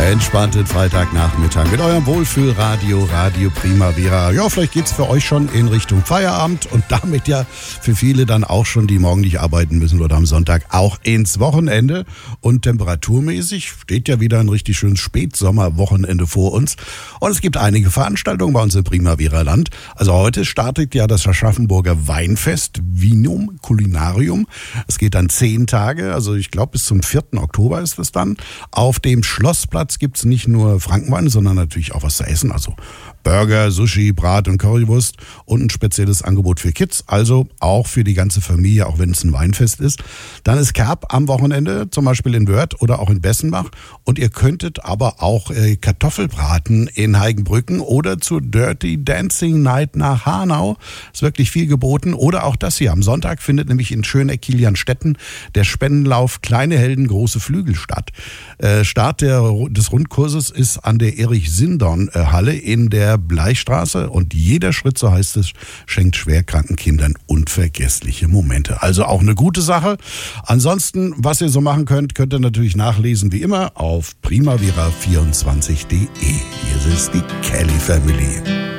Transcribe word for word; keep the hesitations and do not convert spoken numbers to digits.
entspannten Freitagnachmittag mit eurem Wohlfühlradio, Radio Primavera. Ja, vielleicht geht's für euch schon in Richtung Feierabend und damit ja für viele dann auch schon, die morgen nicht arbeiten müssen oder am Sonntag, auch ins Wochenende. Und temperaturmäßig steht ja wieder ein richtig schönes Spätsommerwochenende vor uns. Und es gibt einige Veranstaltungen bei uns im Primavera Land. Also heute startet ja das Aschaffenburger Weinfest Vinum Culinarium. Es geht dann zehn Tage, also ich glaube bis zum vierten Oktober ist es dann. Auf dem Schlossplatz gibt's nicht nur Frankenwein, sondern natürlich auch was zu essen. Also Burger, Sushi, Brat- und Currywurst und ein spezielles Angebot für Kids. Also auch für die ganze Familie, auch wenn es ein Weinfest ist. Dann ist Kerb am Wochenende, zum Beispiel in Wörth oder auch in Bessenbach. Und ihr könntet aber auch äh, Kartoffelbraten in Heigenbrücken oder zur Dirty Dancing Night nach Hanau. Ist wirklich viel geboten. Oder auch das hier. Am Sonntag findet nämlich in Schöneck-Kilianstetten der Spendenlauf Kleine Helden, große Flügel statt. Äh, Start der, des Rundkurses ist an der Erich-Sindorn-Halle in der Bleichstraße und jeder Schritt, so heißt es, schenkt schwerkranken Kindern unvergessliche Momente. Also auch eine gute Sache. Ansonsten, was ihr so machen könnt, könnt ihr natürlich nachlesen, wie immer, auf primavera vierundzwanzig punkt de. Hier ist die Kelly Family.